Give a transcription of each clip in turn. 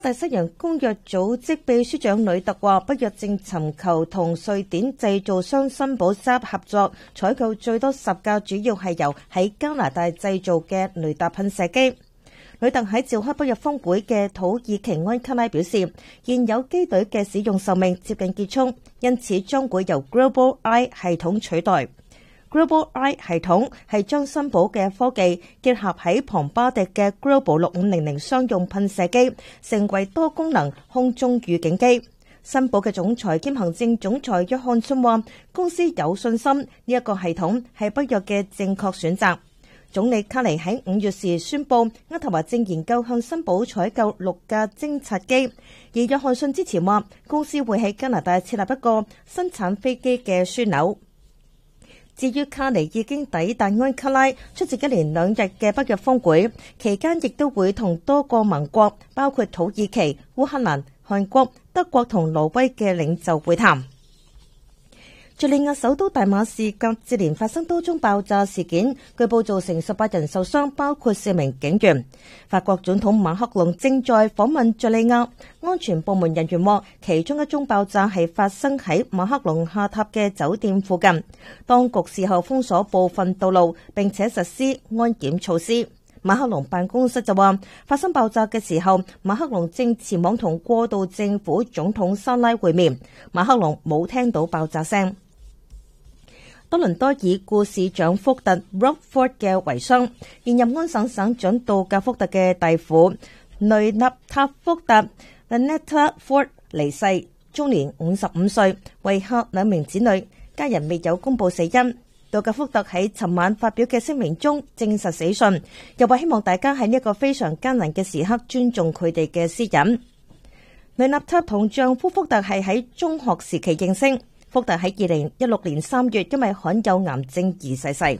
大西洋公約組織秘書長呂特話，北約正尋求同瑞典製造商新寶沙合作，採購最多10架主要係由喺加拿大製造嘅雷達噴射機。呂特喺召開北約峰會嘅土耳其安卡拉表示，現有機隊嘅使用壽命接近結束，因此將會由 Global Eye 系統取代。Global Eye 系統係將新寶嘅科技結合喺龐巴迪嘅 Global 6500商用噴射機，成為多功能空中預警機。新寶嘅總裁兼行政總裁約翰遜話，公司有信心呢一個系統係北約嘅正確選擇。總理卡尼喺5月時宣布，渥太華正研究向新寶採購6架偵察機，而約翰遜之前話，公司會喺加拿大設立一個生產飛機嘅樞紐。至於卡尼已經抵達安卡拉，出席1連2日嘅北約峰會，期間亦都會同多個盟國，包括土耳其、烏克蘭、韓國、德國同挪威嘅領袖會談。敘利亞首都大馬士革接連發生多宗爆炸事件，據報造成18人受傷，包括4名警員。法國總統馬克龍正在訪問敘利亞，安全部門人員話，其中一宗爆炸係發生喺馬克龍下榻嘅酒店附近。當局事後封鎖部分道路，並且實施安檢措施。馬克龍辦公室就話，發生爆炸嘅時候，馬克龍正前往同過渡政府總統沙拉會面，馬克龍冇聽到爆炸聲。多倫多已故市長福特 Rob Ford 嘅遺孀，現任安省省長杜格福特嘅弟婦雷納塔福特 Lynetta Ford 離世，終年55歲，遺下2名子女，家人未有公佈死因。杜格福特喺尋晚發表嘅聲明中證實死訊，又話希望大家喺呢一個非常艱難嘅時刻尊重佢哋嘅私隱。雷納塔同丈夫福特係喺中學時期認識。福特喺2016年3月因為罕有癌症而逝世。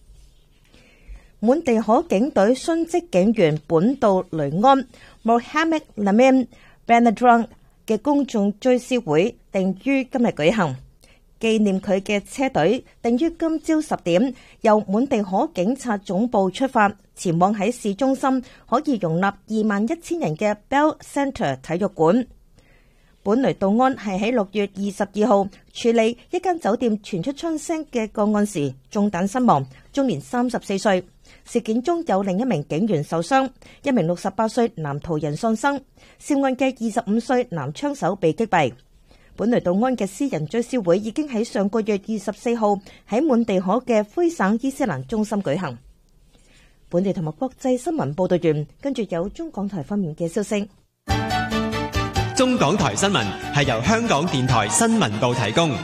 滿地可警隊殉職警員本杜雷安 Mohamed Lamin Benadron 嘅公眾追思會定於今日舉行，紀念佢嘅車隊定於今朝10點由滿地可警察總部出發，前往喺市中心可以容納21,000人嘅 Bell Centre 體育館。本雷杜安係喺6月22號處理一間酒店傳出槍聲嘅個案時中彈身亡，終年34歲。事件中有另一名警員受傷，一名68歲男途人喪生，涉案嘅25歲男槍手被擊斃。本雷杜安嘅私人追思會已經喺上個月24號喺滿地可嘅魁省伊斯蘭中心舉行。本地同埋國際新聞報道完，跟住有中港台方面嘅消息。 中港台新聞係由香港電台新聞部提供。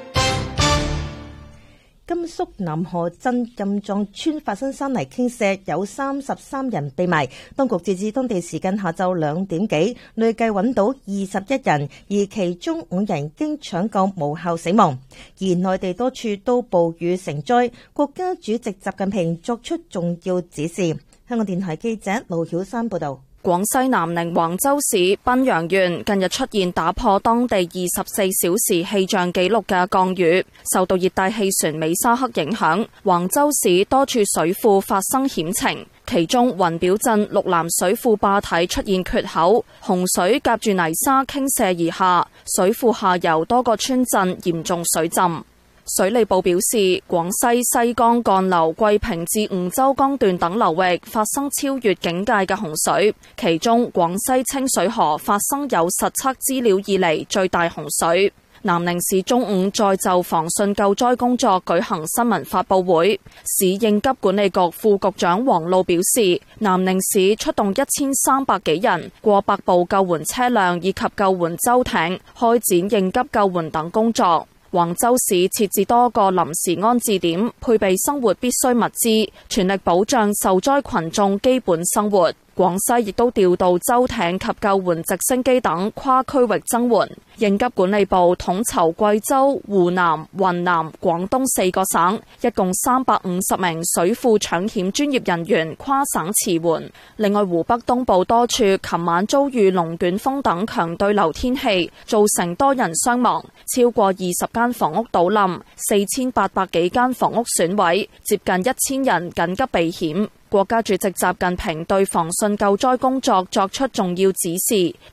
甘肅南河鎮任莊村發生山泥傾瀉，有33人被埋。當局截至當地時間下晝2點幾，累計揾到21人，而其中5人經搶救無效死亡。而內地多處都暴雨成災，國家主席習近平作出重要指示。香港電台記者盧曉山報道。 廣西南寧橫州市賓陽縣近日出現打破當地24小時氣象紀錄嘅降雨，受到熱帶氣旋美沙克影響，橫州市多處水庫發生險情，其中雲表鎮綠南水庫壩體出現缺口，洪水夾住泥沙傾瀉而下，水庫下游多個村鎮嚴重水浸。水利部表示，廣西西江幹流桂平至梧州江段等流域發生超越警戒嘅洪水，其中廣西清水河發生有實測資料以嚟最大洪水。南寧市中午再就防汛救災工作舉行新聞發佈會，市應急管理局副局長黃路表示，南寧市出動1300幾人、過百部救援車輛以及救援舟艇，開展應急救援等工作。橫州市設置多個臨時安置點，配備生活必需物資，全力保障受災群眾基本生活。廣西亦都調度舟艇及救援直升機等跨區域增援。應急管理部統籌貴州、湖南、雲南、廣東4個省，一共350名水庫搶險專業人員跨省馳援。另外，湖北東部多處琴晚遭遇龍捲風等強對流天氣，造成多人傷亡，超過20間房屋倒冧，4800幾間房屋損毀，接近1000人緊急避險。 國家主席習近平對防汛救災工作作出重要指示。